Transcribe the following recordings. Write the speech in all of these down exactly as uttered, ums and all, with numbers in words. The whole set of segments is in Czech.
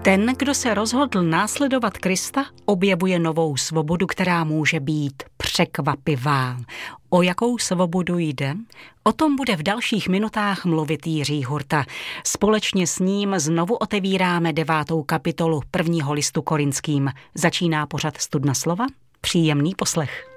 Ten, kdo se rozhodl následovat Krista, objevuje novou svobodu, která může být překvapivá. O jakou svobodu jde? O tom bude v dalších minutách mluvit Jiří Hurta. Společně s ním znovu otevíráme devátou kapitolu prvního listu Korinským. Začíná pořad Studna slova? Příjemný poslech.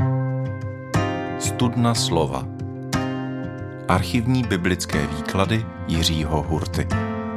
Studna slova. Archivní biblické výklady Jiřího Hurty.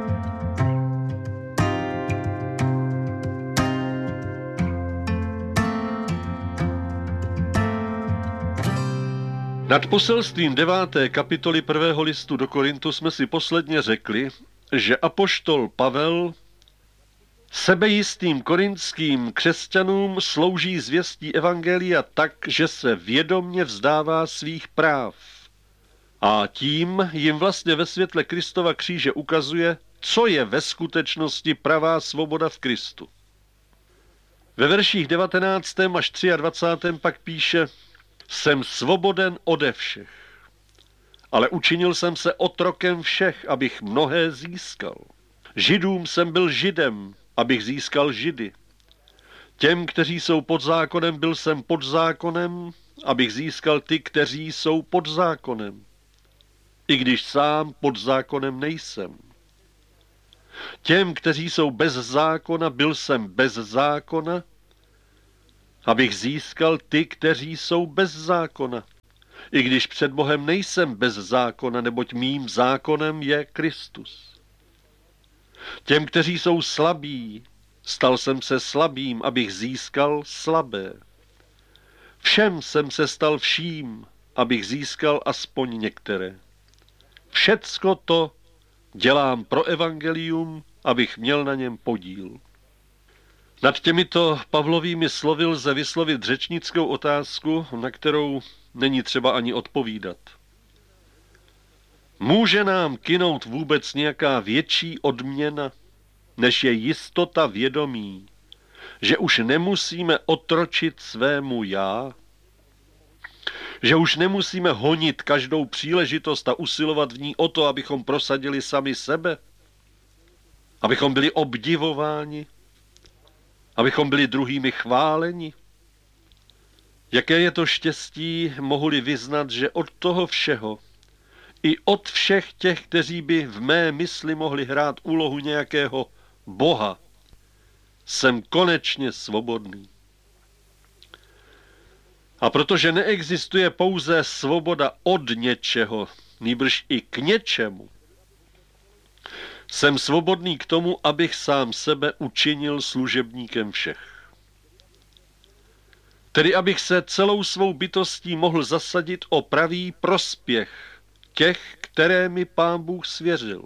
Nad poselstvím deváté kapitoly prvého listu do Korintu jsme si posledně řekli, že apoštol Pavel sebejistým korintským křesťanům slouží zvěstí evangelia tak, že se vědomně vzdává svých práv. A tím jim vlastně ve světle Kristova kříže ukazuje, co je ve skutečnosti pravá svoboda v Kristu. Ve verších devatenáctém až dvacátém třetím pak píše: Jsem svoboden ode všech, ale učinil jsem se otrokem všech, abych mnohé získal. Židům jsem byl Židem, abych získal Židy. Těm, kteří jsou pod zákonem, byl jsem pod zákonem, abych získal ty, kteří jsou pod zákonem. I když sám pod zákonem nejsem. Těm, kteří jsou bez zákona, byl jsem bez zákona, abych získal ty, kteří jsou bez zákona. I když před Bohem nejsem bez zákona, neboť mým zákonem je Kristus. Těm, kteří jsou slabí, stal jsem se slabým, abych získal slabé. Všem jsem se stal vším, abych získal aspoň některé. Všecko to dělám pro evangelium, abych měl na něm podíl. Nad těmito Pavlovými slovy lze vyslovit řečnickou otázku, na kterou není třeba ani odpovídat. Může nám kynout vůbec nějaká větší odměna, než je jistota vědomí, že už nemusíme otročit svému já? Že už nemusíme honit každou příležitost a usilovat v ní o to, abychom prosadili sami sebe? Abychom byli obdivováni? Abychom byli druhými chváleni? Jaké je to štěstí, mohu-li vyznat, že od toho všeho, i od všech těch, kteří by v mé mysli mohli hrát úlohu nějakého Boha, jsem konečně svobodný. A protože neexistuje pouze svoboda od něčeho, nýbrž i k něčemu, jsem svobodný k tomu, abych sám sebe učinil služebníkem všech. Tedy abych se celou svou bytostí mohl zasadit o pravý prospěch těch, které mi Pán Bůh svěřil.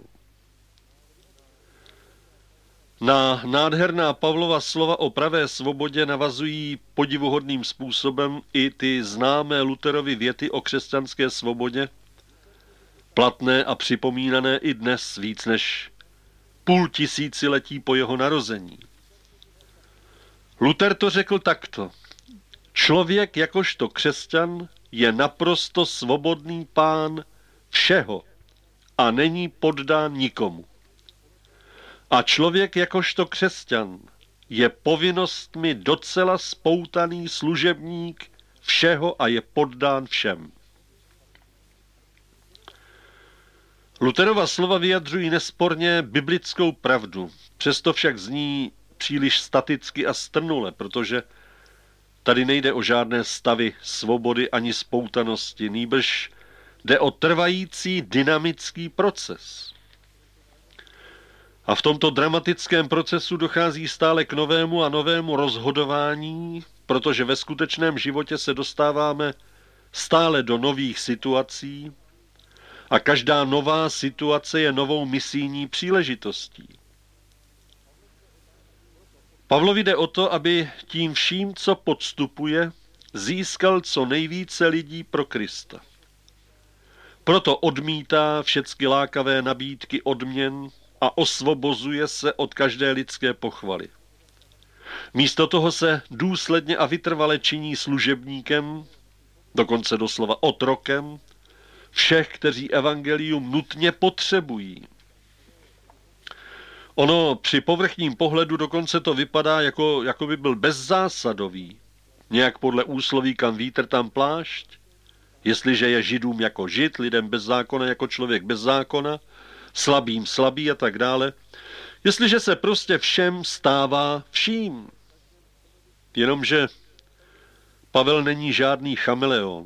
Na nádherná Pavlova slova o pravé svobodě navazují podivuhodným způsobem i ty známé Lutherovy věty o křesťanské svobodě, platné a připomínané i dnes víc než půl tisíciletí po jeho narození. Luther to řekl takto: Člověk jakožto křesťan je naprosto svobodný pán všeho a není poddán nikomu. A člověk jakožto křesťan je povinnostmi docela spoutaný služebník všeho a je poddán všem. Lutherova slova vyjadřují nesporně biblickou pravdu, přesto však zní příliš staticky a strnule, protože tady nejde o žádné stavy svobody ani spoutanosti, nýbrž jde o trvající dynamický proces. A v tomto dramatickém procesu dochází stále k novému a novému rozhodování, protože ve skutečném životě se dostáváme stále do nových situací a každá nová situace je novou misijní příležitostí. Pavlovi jde o to, aby tím vším, co podstupuje, získal co nejvíce lidí pro Krista. Proto odmítá všechny lákavé nabídky odměn a osvobozuje se od každé lidské pochvaly. Místo toho se důsledně a vytrvale činí služebníkem, dokonce doslova otrokem, všech, kteří evangelium nutně potřebují. Ono při povrchním pohledu dokonce to vypadá, jako, jako by byl bezzásadový. Nějak podle úsloví kam vítr, tam plášť. Jestliže je židům jako žid, lidem bez zákona jako člověk bez zákona, slabým slabý a tak dále. Jestliže se prostě všem stává vším. Jenomže Pavel není žádný chameleon.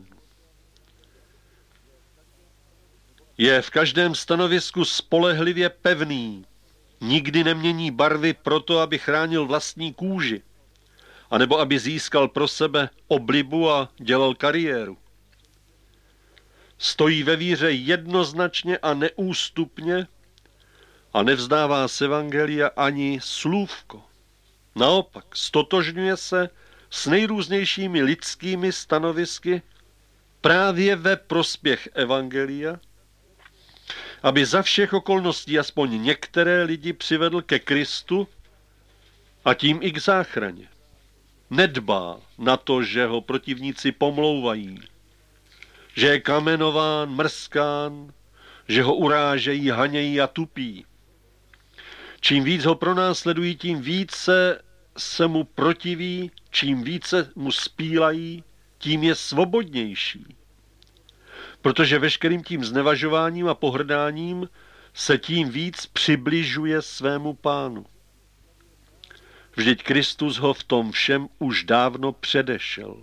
Je v každém stanovisku spolehlivě pevný. Nikdy nemění barvy proto, aby chránil vlastní kůži, anebo aby získal pro sebe oblibu a dělal kariéru. Stojí ve víře jednoznačně a neústupně a nevzdává z evangelia ani slůvko. Naopak, stotožňuje se s nejrůznějšími lidskými stanovisky právě ve prospěch evangelia, aby za všech okolností aspoň některé lidi přivedl ke Kristu a tím i k záchraně. Nedbá na to, že ho protivníci pomlouvají, že je kamenován, mrskán, že ho urážejí, hanějí a tupí. Čím víc ho pronásledují, tím více se mu protiví, čím více mu spílají, tím je svobodnější. Protože veškerým tím znevažováním a pohrdáním se tím víc přibližuje svému pánu. Vždyť Kristus ho v tom všem už dávno předešel.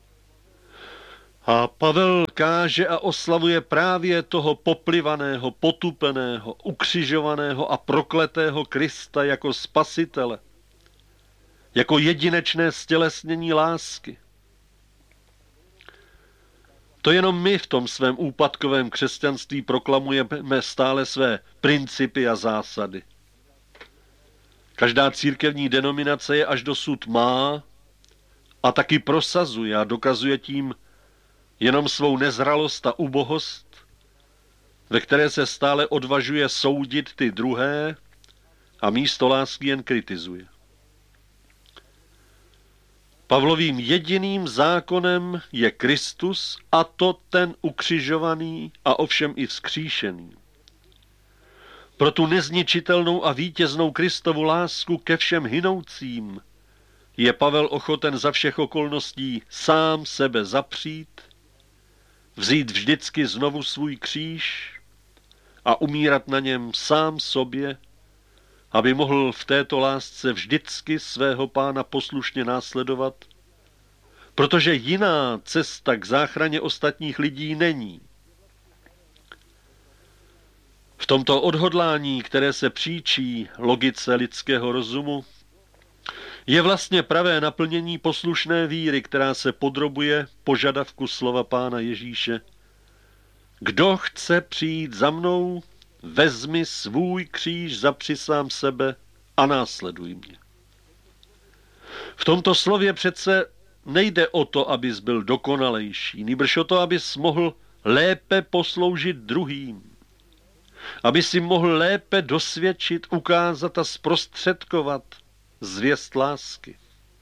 A Pavel káže a oslavuje právě toho poplivaného, potupeného, ukřižovaného a prokletého Krista jako spasitele, jako jedinečné stělesnění lásky. To jenom my v tom svém úpadkovém křesťanství proklamujeme stále své principy a zásady. Každá církevní denominace je až dosud má a taky prosazuje a dokazuje tím jenom svou nezralost a ubohost, ve které se stále odvažuje soudit ty druhé a místo lásky jen kritizuje. Pavlovým jediným zákonem je Kristus, a to ten ukřižovaný a ovšem i vzkříšený. Pro tu nezničitelnou a vítěznou Kristovu lásku ke všem hynoucím je Pavel ochoten za všech okolností sám sebe zapřít, vzít vždycky znovu svůj kříž a umírat na něm sám sobě, aby mohl v této lásce vždycky svého pána poslušně následovat, protože jiná cesta k záchraně ostatních lidí není. V tomto odhodlání, které se příčí logice lidského rozumu, je vlastně pravé naplnění poslušné víry, která se podrobuje požadavku slova Pána Ježíše. Kdo chce přijít za mnou, vezmi svůj kříž, zapři sám sebe a následuj mě. V tomto slově přece nejde o to, abys byl dokonalejší, nýbrž o to, abys mohl lépe posloužit druhým, aby si mohl lépe dosvědčit, ukázat a zprostředkovat zvěst lásky.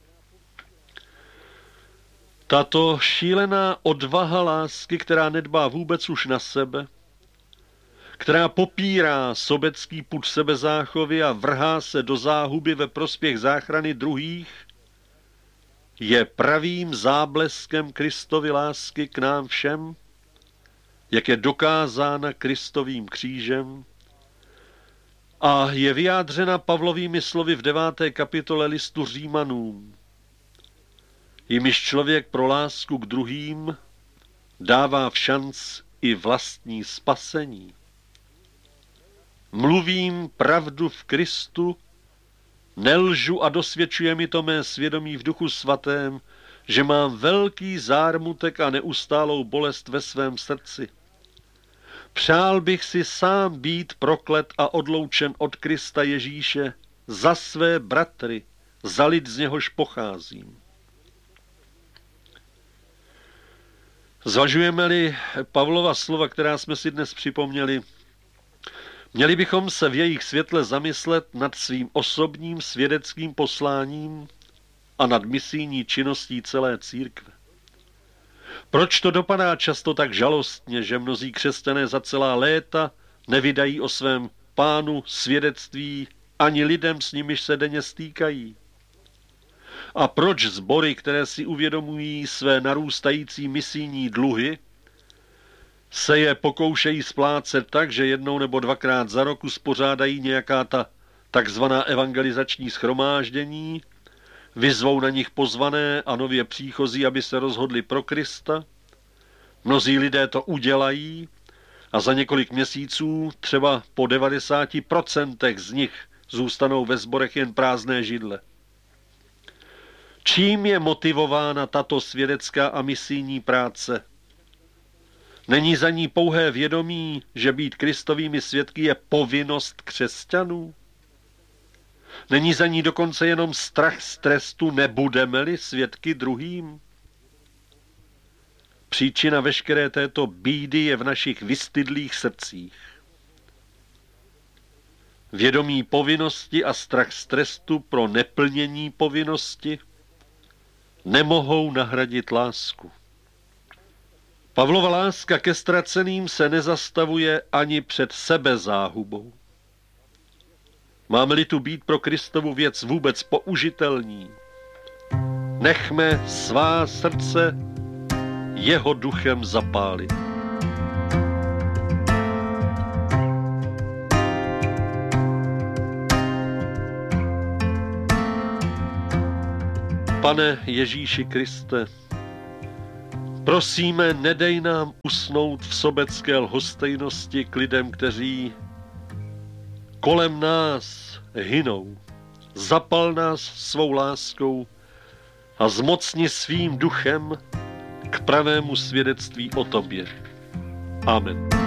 Tato šílená odvaha lásky, která nedbá vůbec už na sebe, která popírá sobecký pud sebezáchovy a vrhá se do záhuby ve prospěch záchrany druhých, je pravým zábleskem Kristovy lásky k nám všem, jak je dokázána Kristovým křížem a je vyjádřena Pavlovými slovy v deváté kapitole listu Římanům. Jimiž člověk pro lásku k druhým dává v šanc i vlastní spasení. Mluvím pravdu v Kristu, nelžu a dosvědčuje mi to mé svědomí v Duchu svatém, že mám velký zármutek a neustálou bolest ve svém srdci. Přál bych si sám být proklet a odloučen od Krista Ježíše za své bratry, za lid, z něhož pocházím. Zvažujeme-li Pavlova slova, která jsme si dnes připomněli, měli bychom se v jejich světle zamyslet nad svým osobním svědeckým posláním a nad misijní činností celé církve. Proč to dopadá často tak žalostně, že mnozí křesťané za celá léta nevydají o svém pánu svědectví ani lidem, s nimiž se denně stýkají. A proč sbory, které si uvědomují své narůstající misijní dluhy, se je pokoušejí splácet tak, že jednou nebo dvakrát za rok uspořádají nějaká ta takzvaná evangelizační shromáždění, vyzvou na nich pozvané a nově příchozí, aby se rozhodli pro Krista. Mnozí lidé to udělají a za několik měsíců, třeba po devadesáti procentech z nich, zůstanou ve sborech jen prázdné židle. Čím je motivována tato svědecká a misijní práce? Není za ní pouhé vědomí, že být Kristovými svědky je povinnost křesťanů? Není za ní dokonce jenom strach z trestu, nebudeme-li svědky druhým? Příčina veškeré této bídy je v našich vystydlých srdcích. Vědomí povinnosti a strach z trestu pro neplnění povinnosti nemohou nahradit lásku. Pavlova láska ke ztraceným se nezastavuje ani před sebezáhubou. Máme-li tu být pro Kristovu věc vůbec použitelní, nechme svá srdce jeho duchem zapálit. Pane Ježíši Kriste, prosíme, nedej nám usnout v sobecké lhostejnosti k lidem, kteří kolem nás hynou. Zapal nás svou láskou a zmocni svým duchem k pravému svědectví o tobě. Amen.